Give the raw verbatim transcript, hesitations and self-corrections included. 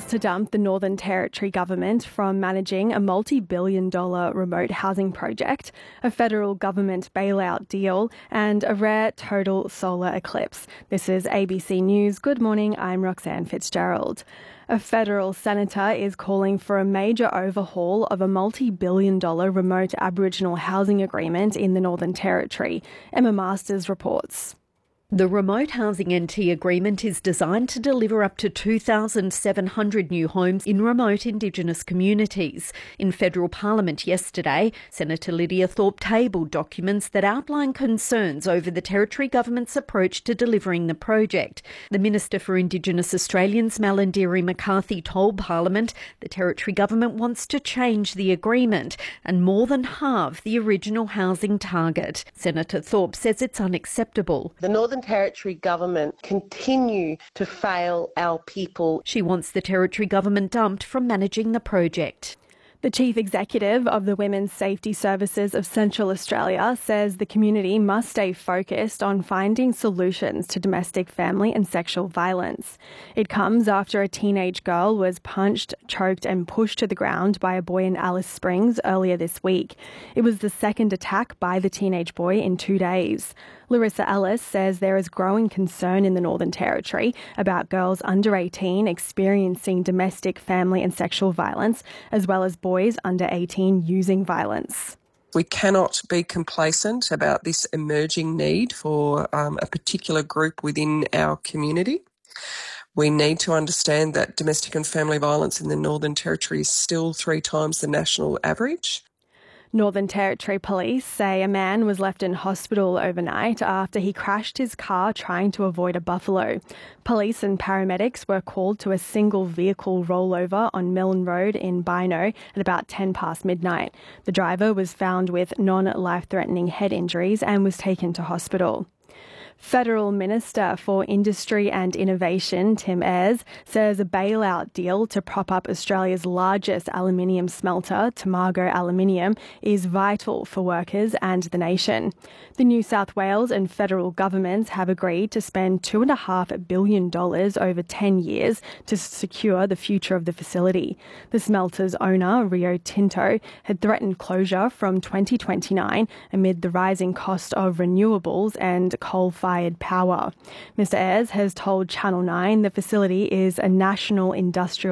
to dump the Northern Territory government from managing a multi-billion dollar remote housing project, a federal government bailout deal, and a rare total solar eclipse. This is A B C News. Good morning, I'm Roxanne Fitzgerald. A federal senator is calling for a major overhaul of a multi-billion dollar remote Aboriginal housing agreement in the Northern Territory. Emma Masters reports. The Remote Housing N T agreement is designed to deliver up to two thousand seven hundred new homes in remote Indigenous communities. In federal parliament yesterday, Senator Lydia Thorpe tabled documents that outline concerns over the Territory government's approach to delivering the project. The Minister for Indigenous Australians, Malarndirri McCarthy, told Parliament the Territory government wants to change the agreement and more than halve the original housing target. Senator Thorpe says it's unacceptable. The Northern Territory government continue to fail our people. She wants the Territory government dumped from managing the project. The Chief Executive of the Women's Safety Services of Central Australia says the community must stay focused on finding solutions to domestic, family and sexual violence. It comes after a teenage girl was punched, choked and pushed to the ground by a boy in Alice Springs earlier this week. It was the second attack by the teenage boy in two days. Larissa Ellis says there is growing concern in the Northern Territory about girls under eighteen experiencing domestic, family and sexual violence, as well as boys under eighteen using violence. We cannot be complacent about this emerging need for um, a particular group within our community. We need to understand that domestic and family violence in the Northern Territory is still three times the national average. Northern Territory Police say a man was left in hospital overnight after he crashed his car trying to avoid a buffalo. Police and paramedics were called to a single vehicle rollover on Milne Road in Bynoe at about ten past midnight. The driver was found with non-life-threatening head injuries and was taken to hospital. Federal Minister for Industry and Innovation, Tim Ayres, says a bailout deal to prop up Australia's largest aluminium smelter, Tomago Aluminium, is vital for workers and the nation. The New South Wales and federal governments have agreed to spend two point five billion dollars over ten years to secure the future of the facility. The smelter's owner, Rio Tinto, had threatened closure from twenty twenty-nine amid the rising cost of renewables and coal-fired power. Mister Ayres has told Channel nine the facility is a national industrial